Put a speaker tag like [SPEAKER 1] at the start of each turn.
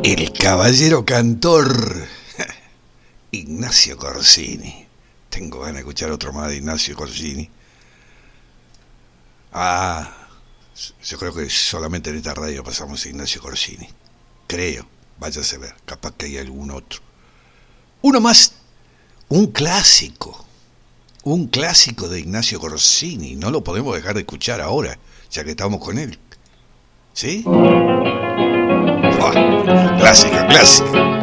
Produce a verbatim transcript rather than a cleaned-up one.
[SPEAKER 1] El caballero cantor Ignacio Corsini. Tengo ganas de escuchar otro más de Ignacio Corsini. Ah, yo creo que solamente en esta radio pasamos a Ignacio Corsini. Creo, váyase a ver, capaz que hay algún otro. Uno más, un clásico. Un clásico de Ignacio Corsini. No lo podemos dejar de escuchar ahora, ya que estamos con él. ¿Sí? Oh, clásico, clásico.